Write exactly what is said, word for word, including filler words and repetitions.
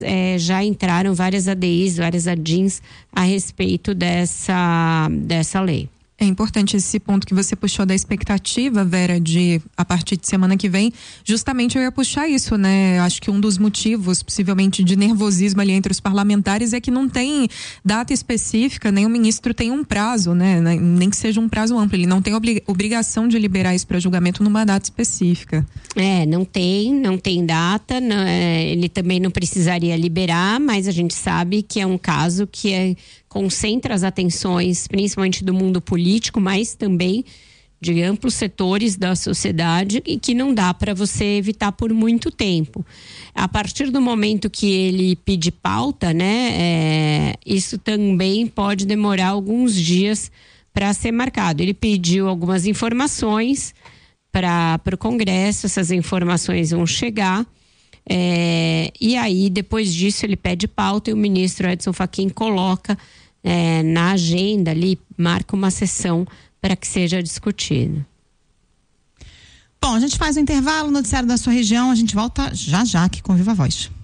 é, já entraram várias A D Is, várias A D I Ns a respeito dessa, dessa lei. É importante esse ponto que você puxou da expectativa, Vera, de a partir de semana que vem, justamente eu ia puxar isso, né? Acho que um dos motivos, possivelmente, de nervosismo ali entre os parlamentares é que não tem data específica, nem o ministro tem um prazo, né? Nem que seja um prazo amplo, ele não tem obrigação de liberar isso para julgamento numa data específica. É, não tem, não tem data, não, é, ele também não precisaria liberar, mas a gente sabe que é um caso que é concentra as atenções, principalmente do mundo político, mas também de amplos setores da sociedade e que não dá para você evitar por muito tempo. A partir do momento que ele pedir pauta, né, é, isso também pode demorar alguns dias para ser marcado. Ele pediu algumas informações para o Congresso, essas informações vão chegar. É, e aí, depois disso, ele pede pauta e o ministro Edson Fachin coloca é, na agenda ali, marca uma sessão para que seja discutido. Bom, a gente faz um intervalo, noticiário da sua região, a gente volta já já aqui com Viva Voz.